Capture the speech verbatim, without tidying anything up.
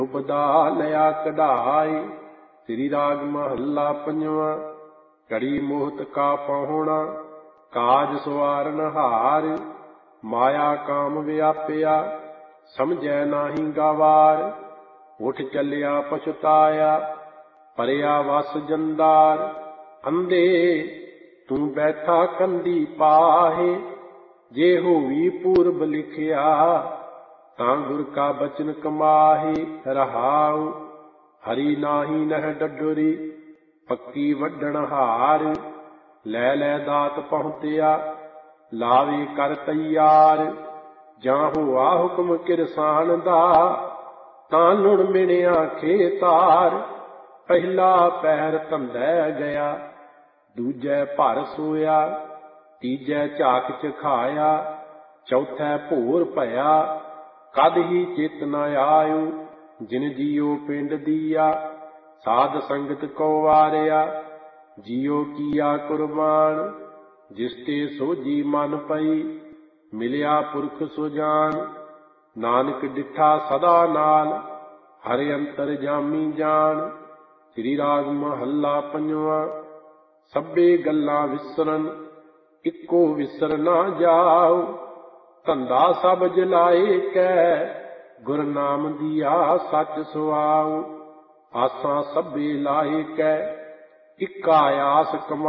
ਬਦਾ ਲਿਆ ਕਢਾਈ। ਸ੍ਰੀ ਰਾਗ ਮਹੱਲਾ ਪੰਜਵਾਂ। ਘੜੀ ਮੋਹਤ ਕਾ ਪਾਹੁਣਾ, ਕਾਜ ਸਵਾਰਨ ਹਾਰ। ਮਾਇਆ ਕਾਮ ਵਿਆਪਿਆ, ਸਮਝੈ ਨਾਹੀ ਗਵਾਰ। ਉੱਠ ਚੱਲਿਆ ਪਛਤਾਇਆ, ਭਰਿਆ ਵਸ ਜੰਦਾਰ। ਅੰਧੇ ਤੂੰ ਬੈਠਾ ਕੰਧੀ ਪਾਹੇ, ਜੇ ਹੋਵੀ ਪੂਰਬ ਲਿਖਿਆ, ਤਾਂ ਗੁਰ ਕਾ ਬਚਨ ਕਮਾਹੇ। ਰਹਾਉ ਹਰੀ ਨਾਹੀ ਨਹਿ ਡਡੋਰੀ, ਪੱਕੀ ਵੱਢਣ ਹਾਰ। ਲੈ ਲੈ ਦਾਤ ਪਹੁੰਚਿਆ, ਲਾਵੇ ਕਰ ਤੈਆਰ। ਜਾਂ ਹੋਆ ਹੁਕਮ ਕਿਰਸਾਨ ਦਾ, ਤਾਂ ਲੁਣ ਮਿਣਿਆ ਖੇਤਾਰ। ਪਹਿਲਾ ਪਹਿਰ ਧੰਦੈ ਗਿਆ, ਦੂਜੈ ਭਰ ਸੋਇਆ। ਤੀਜੈ ਝਾਕ ਚਖਾਇਆ, ਚੌਥੈ ਭੋਰ ਭਇਆ। ਕਦ ਹੀ ਚਿਤ ਨ ਆਇਓ, ਜਿਨ ਜੀਓ ਪਿੰਡ ਦੀਆ। ਸਾਧ ਸੰਗਤ ਕੋ ਵਾਰਿਆ, ਜੀਓ ਕੀਆ ਕੁਰਬਾਨ। ਜਿਸ ਤੇ ਸੋਝੀ ਮਨ ਪਈ, ਮਿਲਿਆ ਪੁਰਖ ਸੋ ਜਾਨ। ਨਾਨਕ ਡਿਠਾ ਸਦਾ ਨਾਲ, ਹਰਿ ਅੰਤਰ ਜਾਮੀ ਜਾਣ। ਸ੍ਰੀ ਰਾਗ ਮਹੱਲਾ ਪੰਜਵਾਂ। ਸਭੇ ਗੱਲਾਂ ਵਿਸਰਨ, ਇੱਕੋ ਵਿਸਰ ਨਾ ਜਾਉ। ਧੰਦਾ ਸਭ ਜਲਾਏ ਕੈ, ਗੁਰ ਨਾਮ ਦੀਆ ਸੱਚ ਸੁਆਉ। ਆਸਾਂ ਸਭੇ ਲਾਏ ਕੈ, ਇੱਕਾ ਆਸ ਕਮਾਉ।